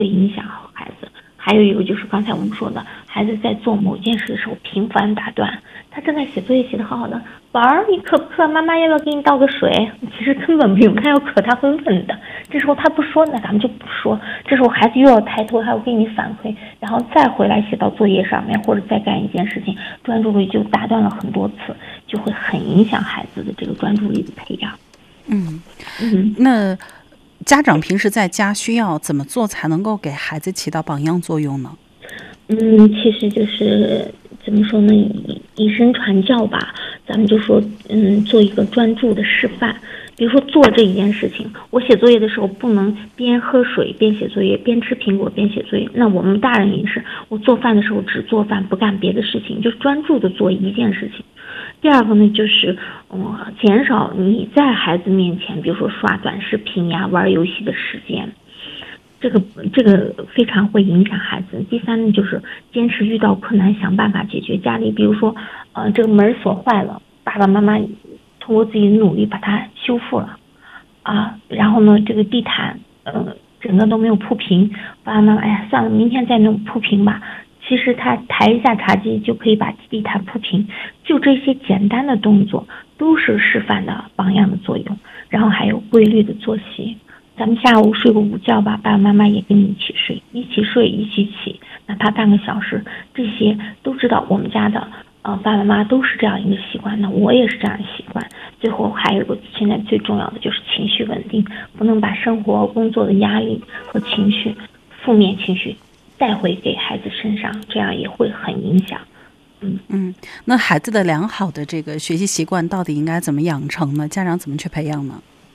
会影响孩子。还有一个就是刚才我们说的，孩子在做某件事的时候频繁打断，他正在写作业写得好好的，宝儿你渴不渴？妈妈要不要给你倒个水？其实根本不用，他要渴他会问的。这时候他不说，那咱们就不说。这时候孩子又要抬头，还要给你反馈，然后再回来写到作业上面，或者再干一件事情，专注力就打断了很多次，就会很影响孩子的这个专注力的培养。 那家长平时在家需要怎么做才能够给孩子起到榜样作用呢？ 其实就是怎么说呢，以身传教吧。咱们就说，做一个专注的示范。比如说做这一件事情，我写作业的时候不能边喝水边写作业，边吃苹果边写作业。那我们大人也是，我做饭的时候只做饭，不干别的事情，就专注的做一件事情。第二个呢，就是减少你在孩子面前，比如说刷短视频呀、玩游戏的时间。这个非常会影响孩子。第三呢，就是坚持遇到困难想办法解决。家里比如说这个门锁坏了，爸爸妈妈通过自己的努力把它修复了然后呢这个地毯整个都没有铺平，爸爸妈妈算了，明天再弄铺平吧。其实他抬一下茶几就可以把地毯铺平，就这些简单的动作都是示范的榜样的作用。然后还有规律的作息，咱们下午睡个午觉吧，爸爸妈妈也跟你一起睡，一起睡一起起，哪怕半个小时，这些都知道我们家的爸爸妈妈都是这样一个习惯，那我也是这样的习惯。最后还有个现在最重要的就是情绪稳定，不能把生活工作的压力和情绪负面情绪带回给孩子身上，这样也会很影响。 那孩子的良好的这个学习习惯到底应该怎么养成呢？家长怎么去培养呢？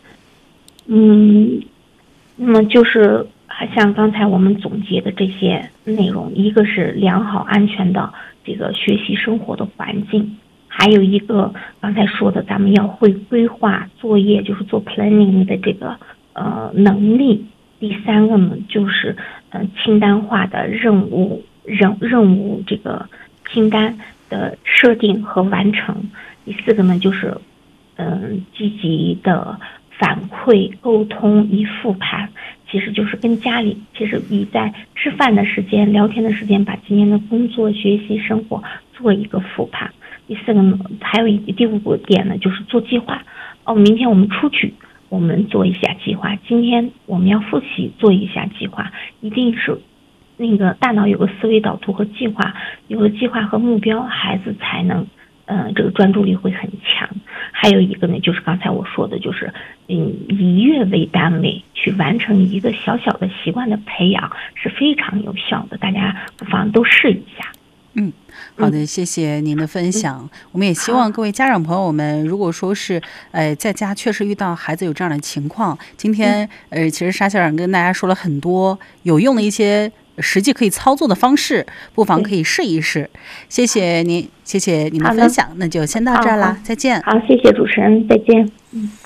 那么就是像刚才我们总结的这些内容，一个是良好安全的这个学习生活的环境，还有一个刚才说的咱们要会规划作业，就是做 planning 的这个能力。第三个呢就是清单化的任务这个清单的设定和完成。第四个呢就是积极的反馈沟通与复盘，其实就是跟家里其实你在吃饭的时间聊天的时间把今天的工作学习生活做一个复盘。第四个呢还有第五个点呢就是做计划。明天我们出去我们做一下计划，今天我们要复习做一下计划，一定是那个大脑有个思维导图和计划，有了计划和目标，孩子才能这个专注力会很强。还有一个呢就是刚才我说的，就是以月为单位去完成一个小小的习惯的培养是非常有效的，大家不妨都试一下。 好的，谢谢您的分享。我们也希望各位家长朋友们，如果说是在家确实遇到孩子有这样的情况，今天其实沙校长跟大家说了很多有用的一些实际可以操作的方式，不妨可以试一试。谢谢您，谢谢您的分享，那就先到这儿啦，再见。 好，谢谢主持人，再见。